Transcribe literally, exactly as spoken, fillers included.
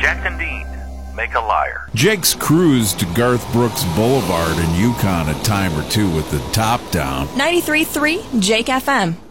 Jack and Dean make a liar. Jake's cruise to Garth Brooks Boulevard in Yukon a time or two with the top down. ninety-three point three Jake F M.